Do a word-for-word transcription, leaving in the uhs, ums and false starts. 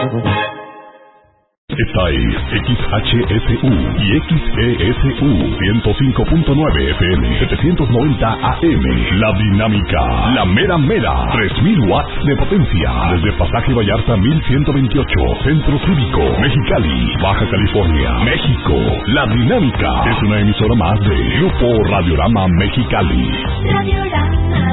Esta es X H S U y X E S U ciento cinco punto nueve F M, setecientos noventa A M. La Dinámica, la mera mera, tres mil watts de potencia. Desde Pasaje Vallarta mil ciento veintiocho, Centro Cívico, Mexicali, Baja California, México. La Dinámica es una emisora más de Grupo Radiorama Mexicali. Radiorama.